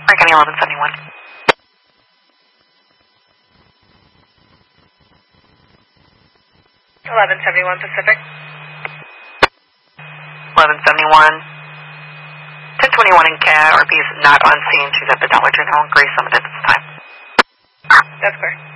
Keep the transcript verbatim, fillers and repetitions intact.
Frank County eleven seventy-one. eleven seventy-one Pacific. eleven seventy-one. ten twenty-one in C A D. R P is not on scene. She's at the Dollar General in Gray Summit at this time. That's correct.